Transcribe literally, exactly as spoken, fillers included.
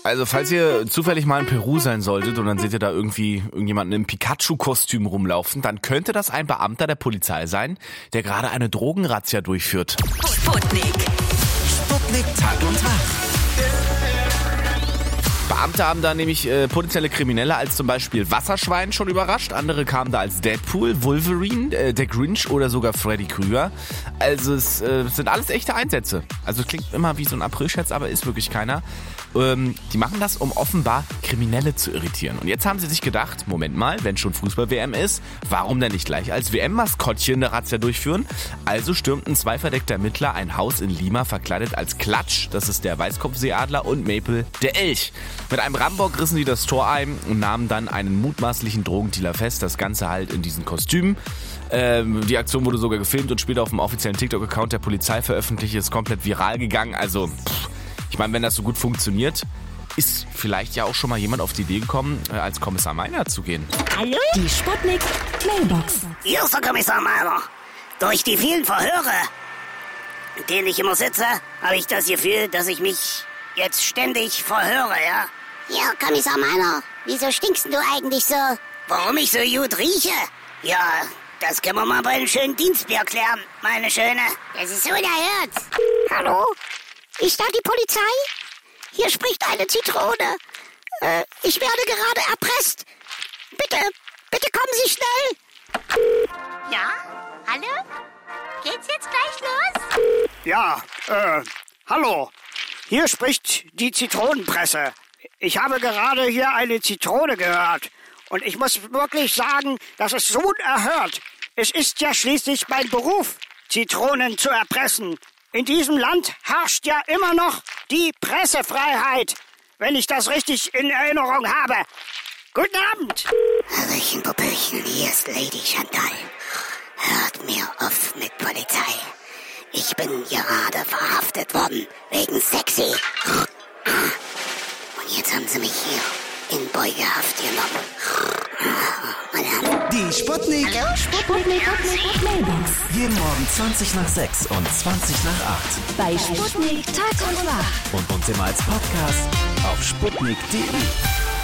Also falls ihr zufällig mal in Peru sein solltet und dann seht ihr da irgendwie irgendjemanden im Pikachu-Kostüm rumlaufen, dann könnte das ein Beamter der Polizei sein, der gerade eine Drogenrazzia durchführt. Sputnik. Sputnik Tag und Tag. Beamte haben da nämlich äh, potenzielle Kriminelle als zum Beispiel Wasserschwein schon überrascht. Andere kamen da als Deadpool, Wolverine, äh, der Grinch oder sogar Freddy Krüger. Also es äh, sind alles echte Einsätze. Also es klingt immer wie so ein Aprilscherz, aber ist wirklich keiner. Ähm, die machen das, um offenbar Kriminelle zu irritieren. Und jetzt haben sie sich gedacht, Moment mal, wenn schon Fußball-W M ist, warum denn nicht gleich als W M-Maskottchen eine Razzia durchführen? Also stürmten zwei verdeckte Ermittler ein Haus in Lima verkleidet als Klatsch, das ist der Weißkopfseeadler, und Maple, der Elch. Mit einem Rambock rissen sie das Tor ein und nahmen dann einen mutmaßlichen Drogendealer fest, das Ganze halt in diesen Kostümen. Ähm, die Aktion wurde sogar gefilmt und später auf dem offiziellen TikTok-Account der Polizei veröffentlicht, ist komplett viral gegangen. Also, pff, ich meine, wenn das so gut funktioniert, ist vielleicht ja auch schon mal jemand auf die Idee gekommen, äh, als Kommissar Meiner zu gehen. Hallo? Die Sputnik Mailbox. Hier ist der Kommissar Meiner. Durch die vielen Verhöre, in denen ich immer sitze, habe ich das Gefühl, dass ich mich jetzt ständig verhöre, ja? Ja, Kommissar Meiner, wieso stinkst du eigentlich so? Warum ich so gut rieche? Ja, das können wir mal bei einem schönen Dienstbier klären, meine Schöne. Das ist unerhört. Hallo? Ist da die Polizei? Hier spricht eine Zitrone. Äh, ich werde gerade erpresst. Bitte, bitte kommen Sie schnell. Ja? Hallo? Geht's jetzt gleich los? Ja, äh, hallo. Hier spricht die Zitronenpresse. Ich habe gerade hier eine Zitrone gehört. Und ich muss wirklich sagen, das ist so unerhört. Es ist ja schließlich mein Beruf, Zitronen zu erpressen. In diesem Land herrscht ja immer noch die Pressefreiheit, wenn ich das richtig in Erinnerung habe. Guten Abend. Hallöchen, Popöchen, hier ist Lady Chantal. Hört mir auf mit Polizei. Ich bin gerade verhaftet worden, wegen sexy. Und jetzt haben sie mich hier in Beugehaft genommen. Die Sputnik. Hallo? Sputnik Mailbox. Jeden Morgen zwanzig nach sechs und zwanzig nach acht. Bei Sputnik Tag und Wach. Und uns immer als Podcast auf sputnik punkt de.